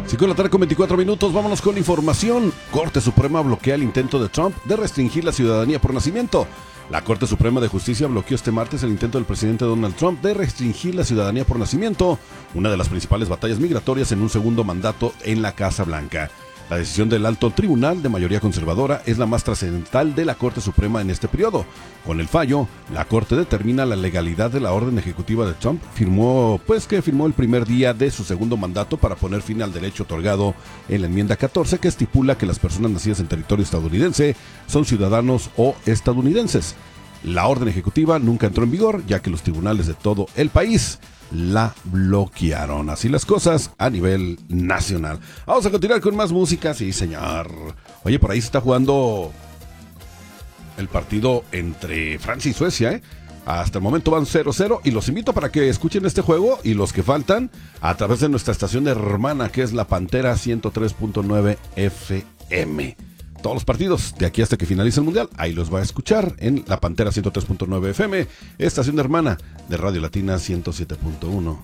5 de la tarde con 24 minutos, vámonos con información. Corte Suprema bloquea el intento de Trump de restringir la ciudadanía por nacimiento. La Corte Suprema de Justicia bloqueó este martes el intento del presidente Donald Trump de restringir la ciudadanía por nacimiento, una de las principales batallas migratorias en un segundo mandato en la Casa Blanca. La decisión del alto tribunal de mayoría conservadora es la más trascendental de la Corte Suprema en este periodo. Con el fallo, la Corte determina la legalidad de la orden ejecutiva de Trump, firmó el primer día de su segundo mandato para poner fin al derecho otorgado en la enmienda 14, que estipula que las personas nacidas en territorio estadounidense son ciudadanos o estadounidenses. La orden ejecutiva nunca entró en vigor, ya que los tribunales de todo el país la bloquearon. Así las cosas a nivel nacional. Vamos a continuar con más música, sí señor. Oye, por ahí se está jugando el partido entre Francia y Suecia, Hasta el momento van 0-0 y los invito para que escuchen este juego y los que faltan a través de nuestra estación hermana, que es La Pantera 103.9 FM. Todos los partidos de aquí hasta que finalice el Mundial, ahí los va a escuchar en La Pantera 103.9 FM, estación hermana de Radio Latina 107.1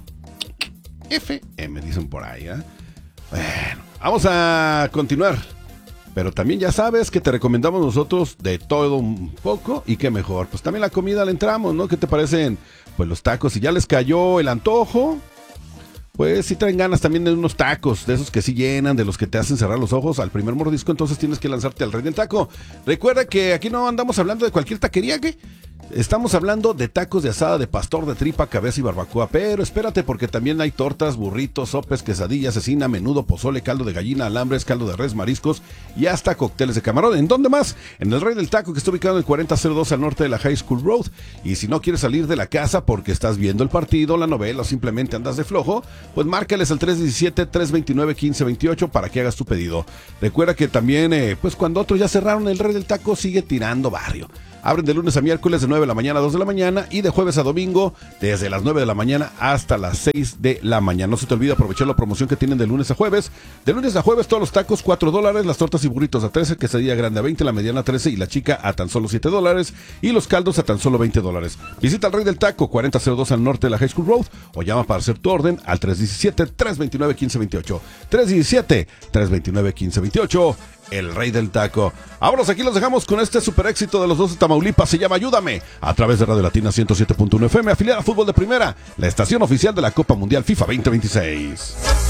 FM, dicen por ahí, Bueno, vamos a continuar. Pero también ya sabes que te recomendamos nosotros de todo un poco y qué mejor. Pues también la comida le entramos, ¿no? ¿Qué te parecen? Pues los tacos, si ya les cayó el antojo, pues si traen ganas también de unos tacos, de esos que sí llenan, de los que te hacen cerrar los ojos al primer mordisco, entonces tienes que lanzarte al Rey del Taco. Recuerda que aquí no andamos hablando de cualquier taquería, ¿qué? Estamos hablando de tacos de asada, de pastor, de tripa, cabeza y barbacoa, pero espérate porque también hay tortas, burritos, sopes, quesadillas, cecina, menudo, pozole, caldo de gallina, alambres, caldo de res, mariscos y hasta cócteles de camarón. ¿En dónde más? En el Rey del Taco, que está ubicado en el 4002 al norte de la High School Road. Y si no quieres salir de la casa porque estás viendo el partido, la novela o simplemente andas de flojo, pues márcales al 317-329-1528 para que hagas tu pedido. Recuerda que también, pues cuando otros ya cerraron, el Rey del Taco sigue tirando barrio. Abren de lunes a miércoles de 9 de la mañana a 2 de la mañana y de jueves a domingo desde las 9 de la mañana hasta las 6 de la mañana. No se te olvide aprovechar la promoción que tienen de lunes a jueves. De lunes a jueves todos los tacos $4, las tortas y burritos a 13, quesadilla grande a 20, la mediana a 13 y la chica a tan solo $7 y los caldos a tan solo $20. Visita al Rey del Taco, 4002 al norte de la High School Road o llama para hacer tu orden al 317-329-1528. 317-329-1528. El Rey del Taco. Vámonos, aquí los dejamos con este super éxito de los dos de Tamaulipas. Se llama Ayúdame, a través de Radio Latina 107.1 FM, afiliada a Fútbol de Primera, la estación oficial de la Copa Mundial FIFA 2026.